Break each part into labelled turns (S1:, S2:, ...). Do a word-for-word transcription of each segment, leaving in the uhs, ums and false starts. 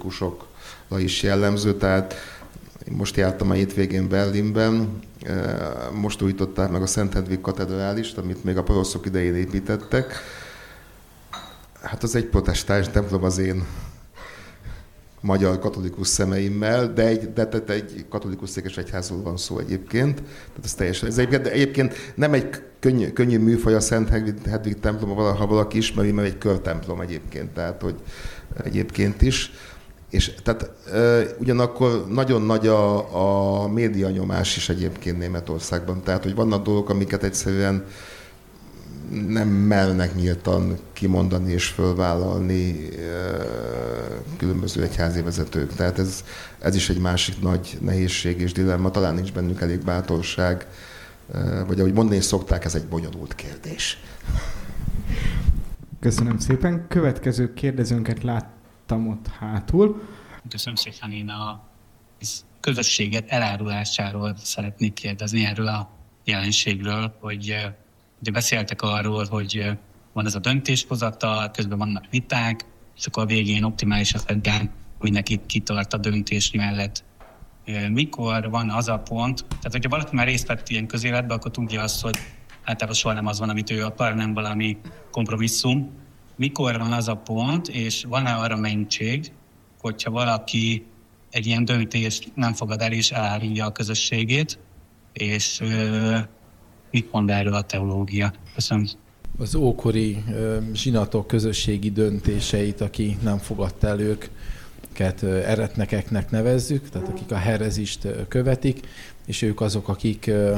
S1: katolikusokra is jellemző, tehát én most jártam a hétvégén Berlinben, most újították meg a Szent Hedvig katedrálist, amit még a poroszok idején építettek. Hát az egy protestáns templom az én magyar katolikus szemeimmel, de egy, de, de, de egy katolikus székesegyházról van szó egyébként. Tehát ez teljesen, ez egyébként, egyébként nem egy könnyű, könnyű műfaj a Szent Hedvig, Hedvig templom, ha valaki ismeri, mert egy körtemplom egyébként, tehát hogy egyébként is. És tehát e, ugyanakkor nagyon nagy a, a média nyomás is egyébként Németországban, tehát hogy vannak dolgok, amiket egyszerűen nem mernek nyíltan kimondani és fölvállalni különböző egyházi vezetők. Tehát ez, ez is egy másik nagy nehézség és dilemma. Talán nincs bennünk elég bátorság, vagy ahogy mondani szokták, ez egy bonyolult kérdés.
S2: Köszönöm szépen. Következő kérdezőnket láttam ott hátul.
S3: Köszönöm szépen. Én a közösséget elárulásáról szeretnék kérdezni, erről a jelenségről, hogy ugye beszéltek arról, hogy van ez a döntéshozatal, közben vannak viták, és akkor a végén optimális esetben mindenki kitart a döntés mellett. Mikor van az a pont, tehát hogyha valaki már részt vett ilyen közéletbe, akkor tudja azt, hogy általában soha nem az van, amit ő akar, nem valami kompromisszum. Mikor van az a pont, és van-e arra mentség, hogyha valaki egy ilyen döntést nem fogad el, és elárulja a közösségét, és mit mond erről a teológia? Köszönöm.
S4: Az ókori ö, zsinatok közösségi döntéseit, aki nem fogadta el őket, ö, eretnekeknek nevezzük, tehát akik a herezist ö, követik, és ők azok, akik ö,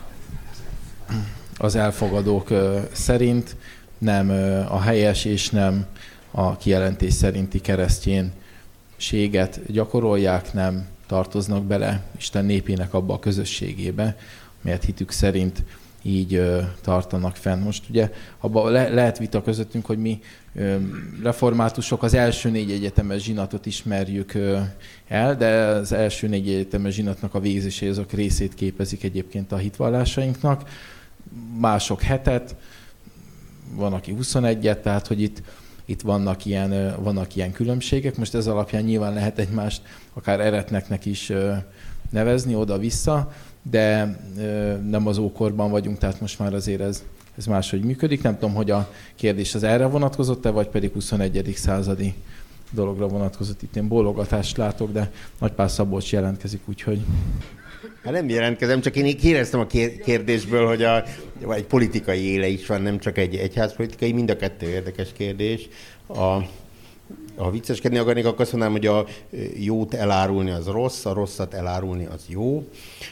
S4: az elfogadók ö, szerint nem ö, a helyes és nem a kijelentés szerinti kereszténységet gyakorolják, nem tartoznak bele Isten népének abba a közösségébe, melyet hitük szerint így ö, tartanak fenn. Most ugye abba le, lehet vita közöttünk, hogy mi ö, reformátusok az első négy egyetemes zsinatot ismerjük ö, el, de az első négy egyetemes zsinatnak a végzései azok részét képezik egyébként a hitvallásainknak. Mások hetet, van, aki huszonegyet, tehát hogy itt, itt vannak, ilyen, ö, vannak ilyen különbségek. Most ez alapján nyilván lehet egymást akár eretneknek is ö, nevezni oda-vissza, de nem az ókorban vagyunk, tehát most már azért ez, ez máshogy működik. Nem tudom, hogy a kérdés az erre vonatkozott-e, vagy pedig huszonegyedik századi dologra vonatkozott. Itt én bólogatást látok, de Nagypál Szabolcs jelentkezik, úgyhogy...
S5: Hát nem jelentkezem, csak én kérdeztem a kérdésből, hogy a, egy politikai éle is van, nem csak egy egyházpolitikai, mind a kettő érdekes kérdés. A, Ha vicceskedni akarnék, akkor azt mondanám, hogy a jót elárulni az rossz, a rosszat elárulni az jó.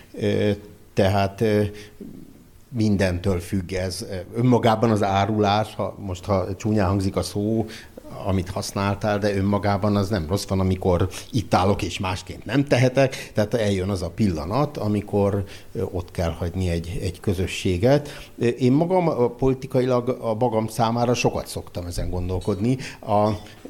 S5: Tehát mindentől függ ez. Önmagában az árulás, ha, most ha csúnyán hangzik a szó, amit használtál, de önmagában az nem rossz, van, amikor itt állok és másként nem tehetek. Tehát eljön az a pillanat, amikor ott kell hagyni egy, egy közösséget. Én magam politikailag a magam számára sokat szoktam ezen gondolkodni. A,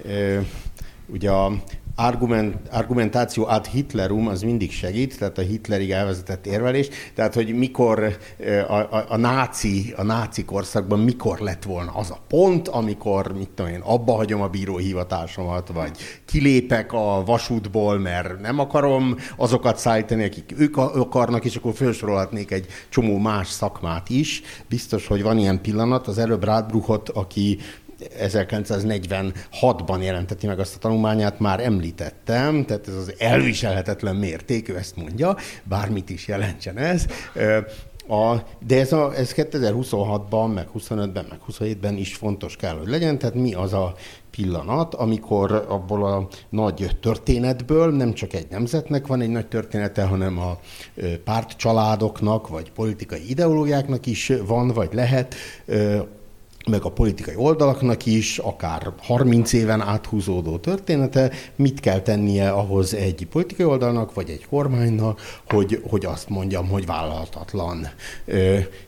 S5: ugye a Argument, argumentáció ad Hitlerum az mindig segít, tehát a Hitlerig elvezetett érvelés, tehát hogy mikor a, a, a, náci, a náci korszakban mikor lett volna az a pont, amikor, mit tudom én, abba hagyom a bírói hivatásomat, vagy kilépek a vasútból, mert nem akarom azokat szállítani, akik ők akarnak, és akkor felsorolhatnék egy csomó más szakmát is. Biztos, hogy van ilyen pillanat, az előbb Radbruchot, aki ezerkilencszáznegyvenhatban jelenteti meg azt a tanulmányát, már említettem, tehát ez az elviselhetetlen mérték, ő ezt mondja, bármit is jelentsen ez. A, de ez, a, ez kétezer-huszonhatban, meg huszonötben, meg huszonhétben is fontos kell, hogy legyen, tehát mi az a pillanat, amikor abból a nagy történetből nem csak egy nemzetnek van egy nagy története, hanem a pártcsaládoknak, vagy politikai ideológiáknak is van, vagy lehet, meg a politikai oldalaknak is, akár harminc éven áthúzódó története, mit kell tennie ahhoz egy politikai oldalnak, vagy egy kormánynak, hogy, hogy azt mondjam, hogy vállalhatatlan.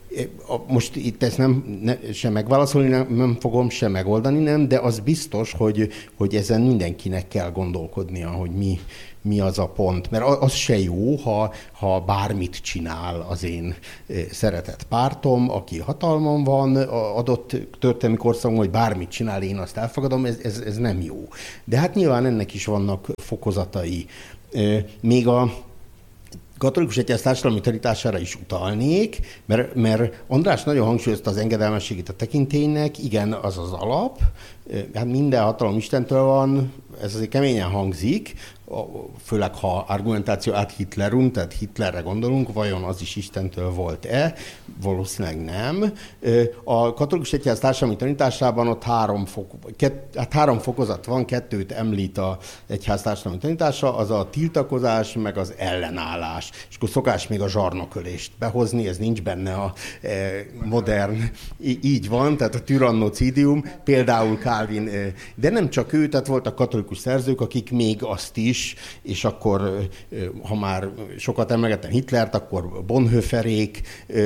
S5: Most itt ezt nem, ne, sem megválaszolni nem, nem fogom, sem megoldani nem, de az biztos, hogy, hogy ezen mindenkinek kell gondolkodnia, hogy mi, mi az a pont. Mert az se jó, ha, ha bármit csinál az én szeretett pártom, aki hatalmon van, adott történelmi korszakban, hogy bármit csinál, én azt elfogadom, ez, ez, ez nem jó. De hát nyilván ennek is vannak fokozatai. Még a katolikus egyház társadalmi tanítására is utalnék, mert, mert András nagyon hangsúlyozta az engedelmességét a tekintélynek, igen, az az alap, hát minden hatalom Istentől van, ez azért keményen hangzik, főleg ha argumentáció át Hitlerunk, tehát Hitlerre gondolunk, vajon az is Istentől volt-e? Valószínűleg nem. A katolikus egyház társadalmi tanításában ott három, fok, kett, hát három fokozat van, kettőt említ az egyház társadalmi tanítása, az a tiltakozás, meg az ellenállás. És akkor szokás még a zsarnokölést behozni, ez nincs benne a modern, így van, tehát a tyrannocidium, például Calvin, de nem csak ő, tehát voltak katolikus szerzők, akik még azt is, és akkor, ha már sokat emlegettem Hitlert, akkor Bonhoefferék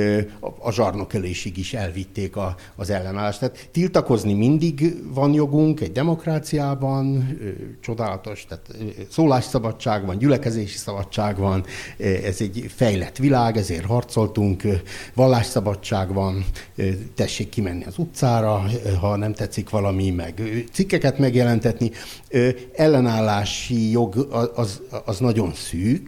S5: a zsarnokölésig is elvitték a, az ellenállást. Tehát tiltakozni mindig van jogunk egy demokráciában, csodálatos, tehát szólásszabadság van, gyülekezési szabadság van, ez egy fejlett világ, ezért harcoltunk, vallásszabadság van, tessék kimenni az utcára, ha nem tetszik valami, meg cikkeket megjelentetni. Ellenállási jog Az, az nagyon szűk,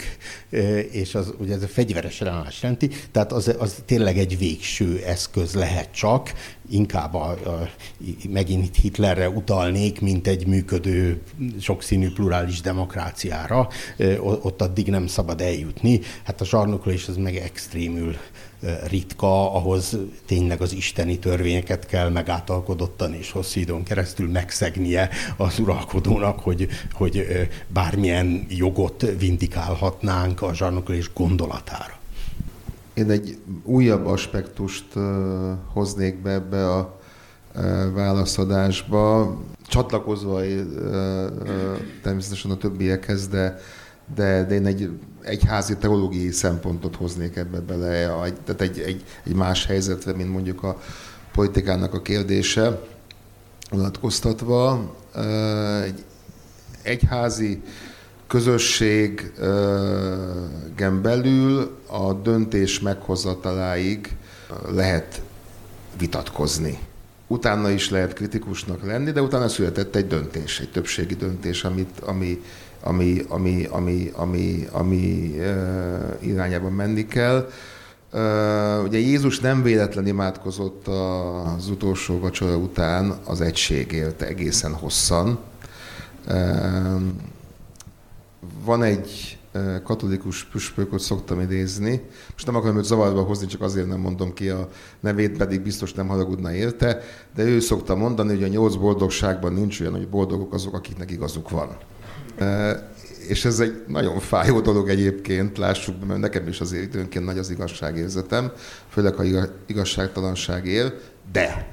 S5: és az, ugye ez a fegyveres ellenállás jelenti, tehát az, az tényleg egy végső eszköz lehet csak, inkább a, a, megint Hitlerre utalnék, mint egy működő, sokszínű, plurális demokráciára, ott addig nem szabad eljutni. Hát a zsarnokölés az meg extrémül ritka, ahhoz tényleg az isteni törvényeket kell megáltalkodottan és hosszú időn keresztül megszegnie az uralkodónak, hogy, hogy bármilyen jogot vindikálhatnánk a zsarnokölés gondolatára.
S1: Én egy újabb aspektust hoznék be ebbe a válaszadásba, csatlakozva természetesen a többiekhez, de, de, de én egy egyházi teológiai szempontot hoznék ebbe bele, tehát egy, egy, egy más helyzetre, mint mondjuk a politikának a kérdése vonatkoztatva. Egy egyházi közösségen belül a döntés meghozataláig lehet vitatkozni. Utána is lehet kritikusnak lenni, de utána született egy döntés, egy többségi döntés, amit, ami, ami, ami, ami, ami, ami uh, irányában menni kell. Uh, ugye Jézus nem véletlen imádkozott az utolsó vacsora után az egységért egészen hosszan. Uh, van egy katolikus püspököt szoktam idézni. Most nem akarom őt zavarba hozni, csak azért nem mondom ki a nevét, pedig biztos nem haragudna érte, de ő szokta mondani, hogy a nyolc boldogságban nincs olyan, hogy boldogok azok, akiknek igazuk van. E, és ez egy nagyon fájó dolog egyébként, lássuk be, mert nekem is azért időnként nagy az igazságérzetem, főleg ha igazságtalanság él, de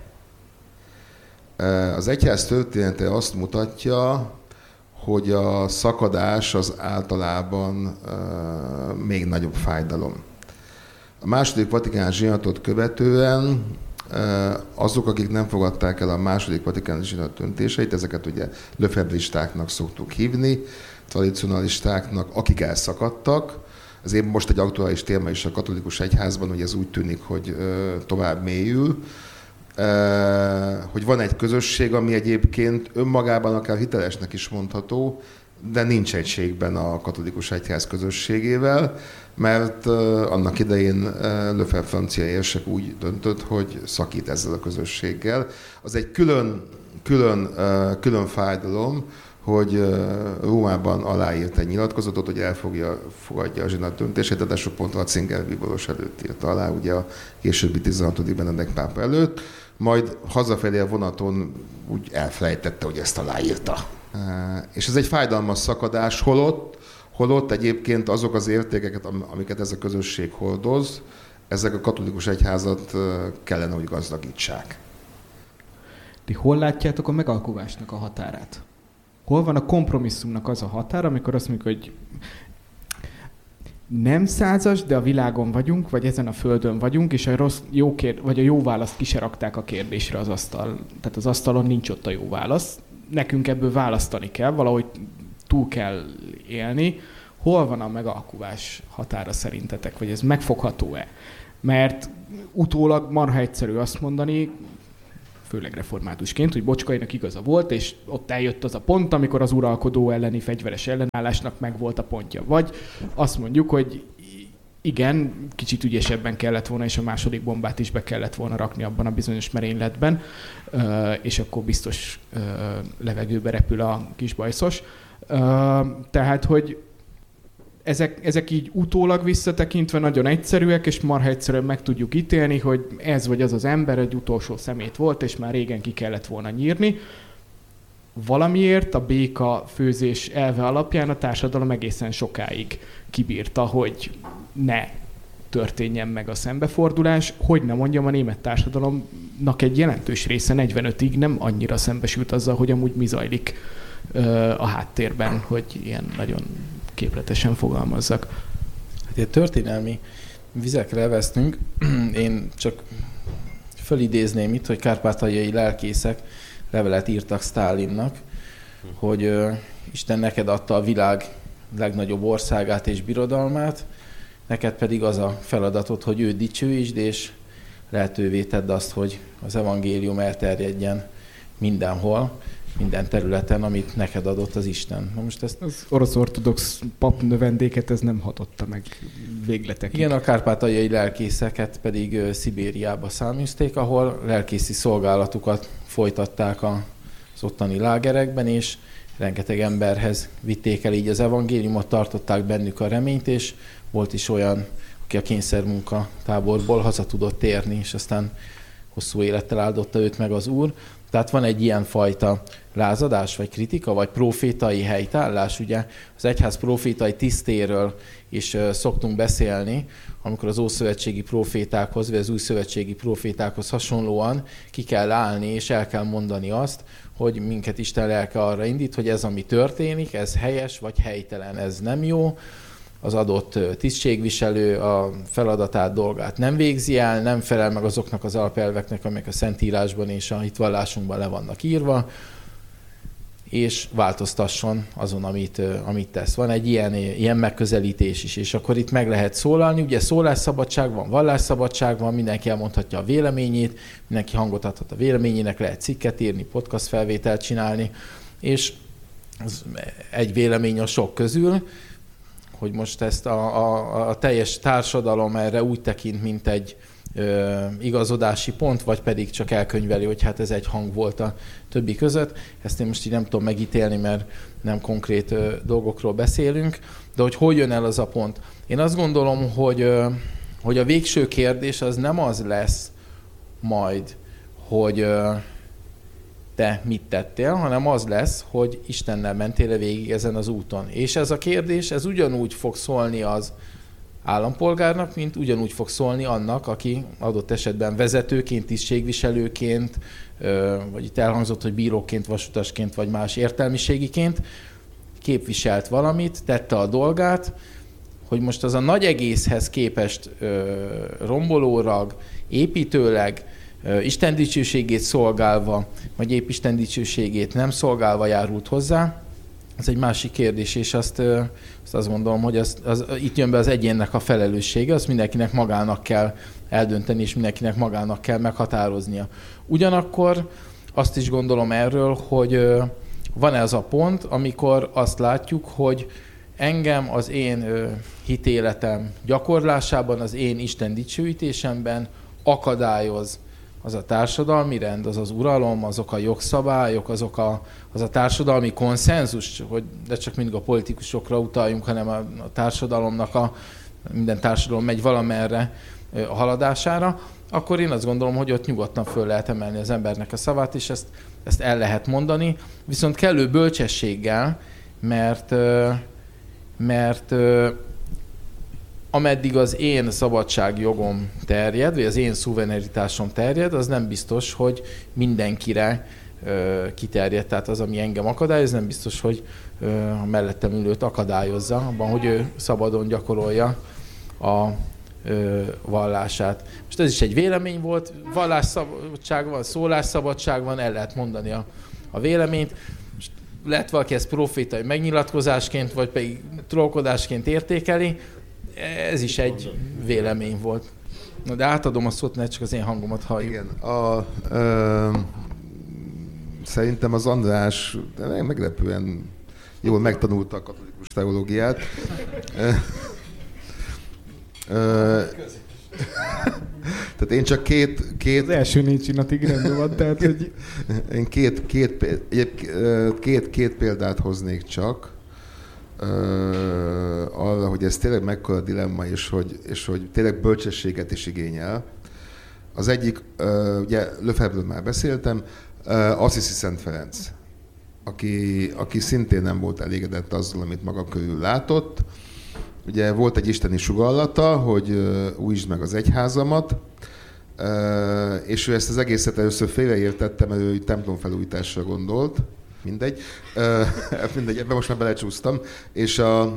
S1: az egyház története azt mutatja, hogy a szakadás az általában uh, még nagyobb fájdalom. A második vatikáni zsinatot követően uh, azok, akik nem fogadták el a második vatikáni zsinat döntéseit, ezeket ugye lefebvristáknak szoktuk hívni, tradicionalistáknak, akik elszakadtak. Ezért most egy aktuális téma is a katolikus egyházban, hogy ez úgy tűnik, hogy uh, tovább mélyül. Hogy van egy közösség, ami egyébként önmagában akár hitelesnek is mondható, de nincs egységben a katolikus egyház közösségével, mert annak idején Lefebvre francia érsek úgy döntött, hogy szakít ezzel a közösséggel. Az egy külön, külön, külön fájdalom, hogy Rómában aláírt egy nyilatkozatot, hogy elfogja, fogadja a zsinat döntését, de sok pont Ratzinger bíboros előtt írta alá, ugye a későbbi tizenhatodik Benedek pápa előtt, majd hazafelé a vonaton úgy elfelejtette, hogy ezt aláírta. És ez egy fájdalmas szakadás, holott, holott egyébként azok az értékeket, amiket ez a közösség hordoz, ezek a katolikus egyházat kellene, hogy gazdagítsák.
S2: Ti hol látjátok a megalkuvásnak a határát? Hol van a kompromisszumnak az a határ, amikor azt mondjuk, hogy nem százas, de a világon vagyunk, vagy ezen a földön vagyunk, és a rossz, jó kér, vagy a jó választ ki se rakták a kérdésre az asztal. Tehát az asztalon nincs ott a jó válasz. Nekünk ebből választani kell, valahogy túl kell élni. Hol van a megalkuvás határa szerintetek, vagy ez megfogható-e? Mert utólag marha egyszerű azt mondani, főleg reformátusként, hogy Bocskainak igaza volt, és ott eljött az a pont, amikor az uralkodó elleni fegyveres ellenállásnak megvolt a pontja. Vagy azt mondjuk, hogy igen, kicsit ügyesebben kellett volna, és a második bombát is be kellett volna rakni abban a bizonyos merényletben, és akkor biztos levegőbe repül a kis bajszos. Tehát, hogy Ezek, ezek így utólag visszatekintve nagyon egyszerűek, és marha egyszerűen meg tudjuk ítélni, hogy ez vagy az az ember egy utolsó szemét volt, és már régen ki kellett volna nyírni. Valamiért a béka főzés elve alapján a társadalom egészen sokáig kibírta, hogy ne történjen meg a szembefordulás. Hogy nem mondjam, a német társadalomnak egy jelentős része negyvenötig nem annyira szembesült azzal, hogy amúgy mi zajlik a háttérben, hogy ilyen nagyon képletesen fogalmazzak.
S4: Hát egy történelmi vizekre vesztünk. Én csak fölidézném itt, hogy kárpátaljai lelkészek levelet írtak Sztálinnak, hogy uh, Isten neked adta a világ legnagyobb országát és birodalmát, neked pedig az a feladatod, hogy őt dicsőítsd, és lehetővé tedd azt, hogy az evangélium elterjedjen mindenhol, minden területen, amit neked adott az Isten. Na most ezt...
S2: Az orosz ortodox pap növendéket ez nem hatotta meg végletekig.
S4: Igen, a kárpátaljai lelkészeket pedig uh, Szibériába száműzték, ahol lelkészi szolgálatukat folytatták az ottani lágerekben, és rengeteg emberhez vitték el így az evangéliumot, tartották bennük a reményt, és volt is olyan, aki a kényszermunka táborból haza tudott térni, és aztán hosszú élettel áldotta őt meg az Úr. Tehát van egy ilyen fajta lázadás, vagy kritika, vagy profétai helytállás. Ugye az egyház profétai tisztéről is szoktunk beszélni, amikor az ószövetségi profétákhoz, vagy az újszövetségi profétákhoz hasonlóan ki kell állni, és el kell mondani azt, hogy minket Isten lelke arra indít, hogy ez, ami történik, ez helyes, vagy helytelen, ez nem jó. Az adott tisztségviselő a feladatát, dolgát nem végzi el, nem felel meg azoknak az alapelveknek, amelyek a Szentírásban és a hitvallásunkban le vannak írva, és változtasson azon, amit, amit tesz. Van egy ilyen, ilyen megközelítés is, és akkor itt meg lehet szólalni. Ugye szólásszabadság van, vallásszabadság van, mindenki elmondhatja a véleményét, mindenki hangot adhat a véleményének, lehet cikket írni, podcast felvételt csinálni, és egy vélemény a sok közül, hogy most ezt a, a, a teljes társadalom erre úgy tekint, mint egy ö, igazodási pont, vagy pedig csak elkönyveli, hogy hát ez egy hang volt a többi között. Ezt én most így nem tudom megítélni, mert nem konkrét ö, dolgokról beszélünk, de hogy hogy jön el az a pont. Én azt gondolom, hogy, ö, hogy a végső kérdés az nem az lesz majd, hogy ö, te mit tettél, hanem az lesz, hogy Istennel mentél-e végig ezen az úton. És ez a kérdés, ez ugyanúgy fog szólni az állampolgárnak, mint ugyanúgy fog szólni annak, aki adott esetben vezetőként, tisztségviselőként, vagy itt elhangzott, hogy bíróként, vasutasként, vagy más értelmiségiként képviselt valamit, tette a dolgát, hogy most az a nagy egészhez képest rombolórag, építőleg, Isten dicsőségét szolgálva, vagy épp Isten dicsőségét nem szolgálva járult hozzá, ez egy másik kérdés, és azt, azt, azt gondolom, hogy az, az, itt jön be az egyénnek a felelőssége, azt mindenkinek magának kell eldönteni, és mindenkinek magának kell meghatároznia. Ugyanakkor azt is gondolom erről, hogy van-e az a pont, amikor azt látjuk, hogy engem az én hitéletem gyakorlásában, az én Isten dicsőítésemben akadályoz az a társadalmi rend, az az uralom, azok a jogszabályok, azok a, az a társadalmi konszenzus, hogy de csak mindig a politikusokra utaljunk, hanem a, a társadalomnak, a, minden társadalom megy valamerre a haladására, akkor én azt gondolom, hogy ott nyugodtan föl lehet emelni az embernek a szavát, és ezt, ezt el lehet mondani, viszont kellő bölcsességgel, mert, mert ameddig az én szabadságjogom terjed, vagy az én szuverenitásom terjed, az nem biztos, hogy mindenkire ö, kiterjed. Tehát az, ami engem akadályoz, nem biztos, hogy a mellettem ülőt akadályozza abban, hogy ő szabadon gyakorolja a vallását. Most ez is egy vélemény volt, vallásszabadság van, szólásszabadság van, el lehet mondani a, a véleményt. Most lehet valaki ezt profétai megnyilatkozásként, vagy pedig trollkodásként értékeli, ez is egy vélemény volt. Na de átadom a szót, ne csak az én hangomat halljuk.
S1: Igen, a, ö, szerintem az András meglepően jól megtanulta a katolikus teológiát. Ö, tehát én csak két... két
S2: az első négy csillatig rendben van, tehát hogy...
S1: Én két, két, két, két példát hoznék csak ö, arra, hogy ez tényleg mekkora dilemma, és hogy, és hogy tényleg bölcsességet is igényel. Az egyik, ö, ugye Lefebvre-ről már beszéltem, Assisi Szent Ferenc, aki, aki szintén nem volt elégedett azzal, amit maga körül látott. Ugye volt egy isteni sugallata, hogy újítsd meg az egyházamat, és ő ezt az egészet először félreértette, mert ő templomfelújításra gondolt. Mindegy. Mindegy, ebben most már belecsúsztam. És a,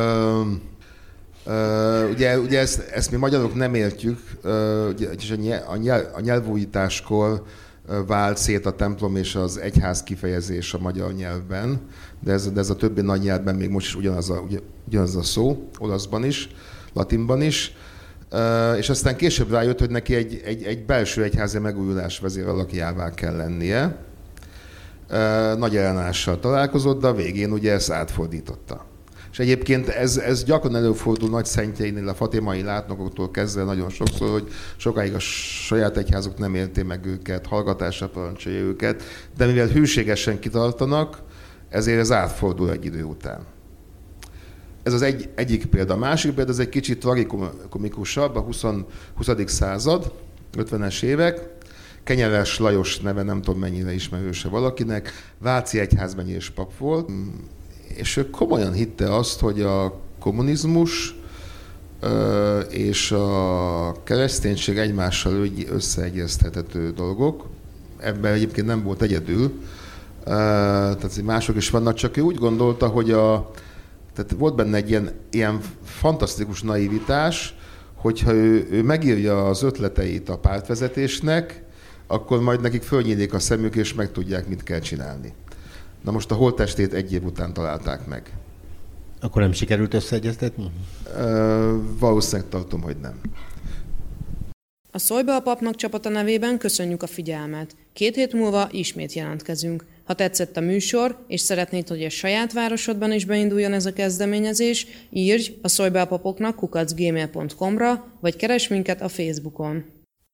S1: ugye, ugye ezt, ezt mi magyarok nem értjük, és a, nyelv, a nyelvújításkor vált szét a templom és az egyház kifejezés a magyar nyelvben, de ez, de ez a többi nagy nyelvben még most is ugyanaz a, ugyanaz a szó, olaszban is, latinban is, és aztán később rájött, hogy neki egy, egy, egy belső egyházi megújulás vezér alakjává kell lennie. Nagy ellenállással találkozott, de a végén ugye ezt átfordította. És egyébként ez, ez gyakran előfordul nagy szentjeinél, a fatimai látnokoktól kezdve nagyon sokszor, hogy sokáig a saját egyházuk nem érti meg őket, hallgatásra parancsolja őket, de mivel hűségesen kitartanak, ezért ez átfordul egy idő után. Ez az egy, egyik példa. A másik példa, ez egy kicsit tragikomikusabb, a huszadik század, ötvenes évek. Kenyeres Lajos neve nem tudom mennyire ismerőse valakinek, váci egyházmegyés pap volt, és ő komolyan hitte azt, hogy a kommunizmus és a kereszténység egymással összeegyeztethető dolgok. Ebben egyébként nem volt egyedül, tehát mások is vannak, csak ő úgy gondolta, hogy a, tehát volt benne egy ilyen, ilyen fantasztikus naivitás, hogyha ő, ő megírja az ötleteit a pártvezetésnek, akkor majd nekik fölnyílik a szemük, és megtudják, mit kell csinálni. Na most a holttestét egy év után találták meg.
S5: Akkor nem sikerült összeegyeztetni?
S1: Uh, valószínűleg tartom, hogy nem.
S6: A Szólj be a papnak csapata nevében köszönjük a figyelmet. Két hét múlva ismét jelentkezünk. Ha tetszett a műsor, és szeretnéd, hogy a saját városodban is beinduljon ez a kezdeményezés, írj a szólj be a papoknak kukac gmail pont com-ra, vagy keresd minket a Facebookon.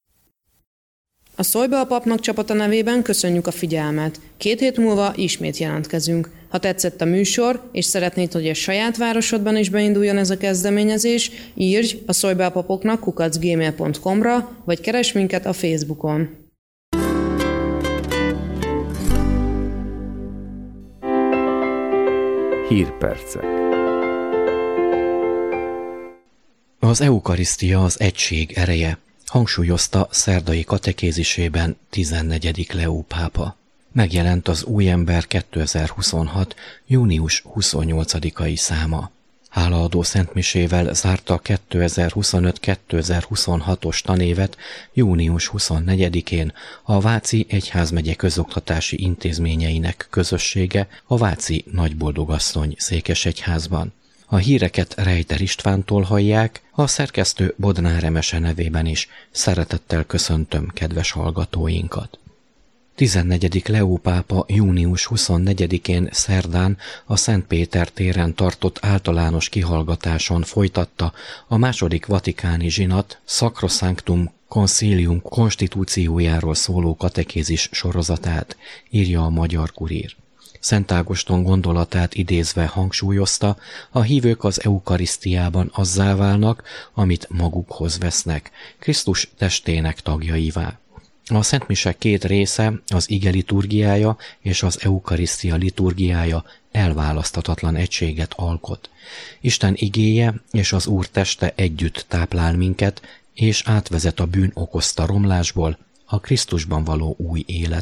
S6: A Szólj be a papnak csapata nevében köszönjük a figyelmet. Két hét múlva ismét jelentkezünk. Ha tetszett a műsor, és szeretnéd, hogy a saját városodban is beinduljon ez a kezdeményezés, írj a szólj be a papoknak kukac gmail pont com-ra, vagy keresd minket a Facebookon.
S7: Hírpercek.
S8: Az eukarisztia az egység ereje, hangsúlyozta szerdai katekézisében tizennegyedik Leó pápa. Megjelent az Újember kétezer-huszonhat. június huszonnyolcadikai száma. Hálaadó szentmisével zárta kétezer-huszonöt kétezer-huszonhatos tanévet június huszonnegyedikén a Váci Egyházmegye közoktatási intézményeinek közössége a Váci Nagyboldogasszony székesegyházban. A híreket Rejter Istvántól hallják, a szerkesztő Bodnár Emese nevében is szeretettel köszöntöm kedves hallgatóinkat. tizennegyedik Leó pápa június huszonnegyedikén szerdán a Szent Péter téren tartott általános kihallgatáson folytatta a második vatikáni zsinat Sacrosanctum Concilium konstitúciójáról szóló katekézis sorozatát, írja a Magyar Kurír. Szent Ágoston gondolatát idézve hangsúlyozta, a hívők az eukarisztiában azzá válnak, amit magukhoz vesznek, Krisztus testének tagjaivá. A szentmise két része, az ige liturgiája és az eukarisztia liturgiája elválaszthatatlan egységet alkot. Isten igéje és az Úr teste együtt táplál minket, és átvezet a bűn okozta romlásból a Krisztusban való új életre.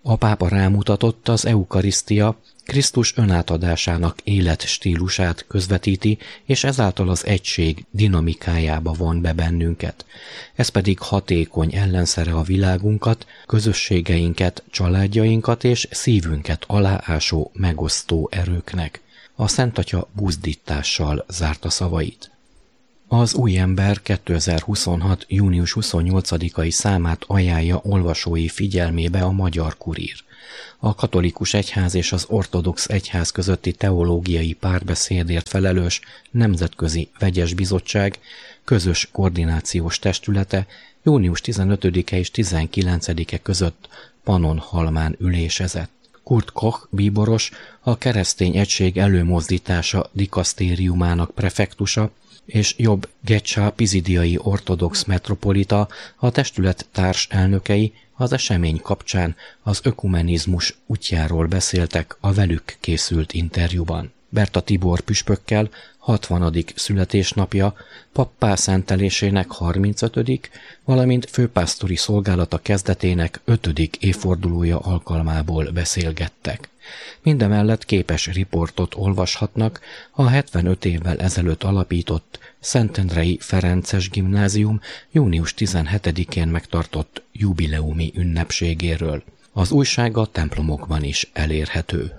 S8: A pápa rámutatott, az eukarisztia Krisztus önátadásának életstílusát közvetíti, és ezáltal az egység dinamikájába von be bennünket. Ez pedig hatékony ellenszere a világunkat, közösségeinket, családjainkat és szívünket aláásó, megosztó erőknek. A Szent Atya buzdítással zárta szavait. Az Új Ember kétezer-huszonhat. június huszonnyolcadikai számát ajánlja olvasói figyelmébe a Magyar Kurír. A katolikus egyház és az ortodox egyház közötti teológiai párbeszédért felelős Nemzetközi Vegyes Bizottság közös koordinációs testülete június tizenötödike és tizenkilencedike között Pannonhalmán ülésezett. Kurt Koch bíboros, a Keresztény Egység Előmozdítása dikasztériumának prefektusa, és Jobb Gecsa pizidiai ortodox metropolita, a testület társelnökei az esemény kapcsán az ökumenizmus útjáról beszéltek a velük készült interjúban. Berta Tibor püspökkel hatvanadik születésnapja, pappá szentelésének harmincötödik, valamint főpásztori szolgálata kezdetének ötödik évfordulója alkalmából beszélgettek. Mindemellett képes riportot olvashatnak a hetvenöt évvel ezelőtt alapított Szentendrei Ferences Gimnázium június tizenhetedikén megtartott jubileumi ünnepségéről. Az újság a templomokban is elérhető.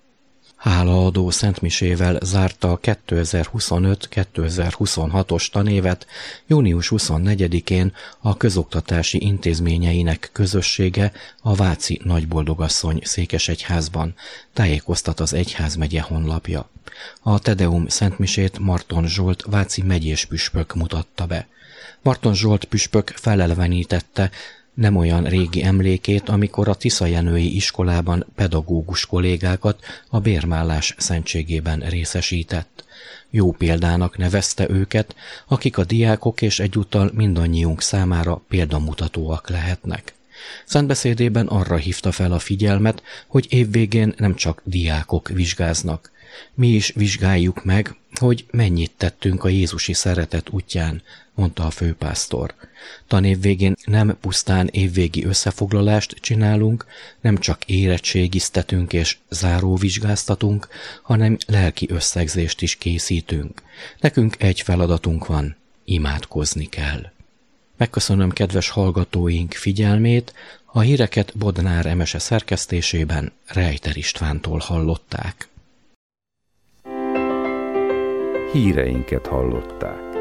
S8: Hálaadó szentmisével zárta a kétezer-huszonöt kétezer-huszonhatos tanévet június huszonnegyedikén a közoktatási intézményeinek közössége a Váci Nagyboldogasszony székesegyházban, tájékoztat az egyházmegye honlapja. A Tedeum szentmisét Marton Zsolt váci megyés püspök mutatta be. Marton Zsolt püspök felelevenítette nem olyan régi emlékét, amikor a Tiszajenői iskolában pedagógus kollégákat a bérmállás szentségében részesített. Jó példának nevezte őket, akik a diákok és egyúttal mindannyiunk számára példamutatóak lehetnek. Szentbeszédében arra hívta fel a figyelmet, hogy évvégén nem csak diákok vizsgáznak. Mi is vizsgáljuk meg, hogy mennyit tettünk a jézusi szeretet útján, mondta a főpásztor. Tanév végén nem pusztán évvégi összefoglalást csinálunk, nem csak érettségiztetünk és záróvizsgáztatunk, hanem lelki összegzést is készítünk. Nekünk egy feladatunk van, imádkozni kell. Megköszönöm kedves hallgatóink figyelmét, a híreket Bodnár Emese szerkesztésében Rejter Istvántól hallották.
S7: Híreinket hallották.